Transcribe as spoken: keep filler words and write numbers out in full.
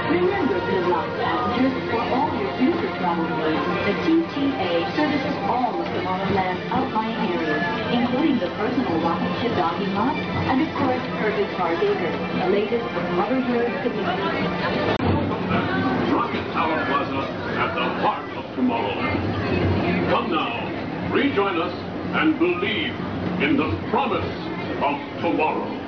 Remember, Blue Rock passengers, for all your future travel needs, the T T A services all of Tomorrowland's outlying areas, including the personal rocket ship docking lot, and of course, Kirby's Park Acres, the latest Hoverbird community. Rocket Tower Plaza at the heart of Tomorrowland. Come now, rejoin us and believe in the promise of tomorrow.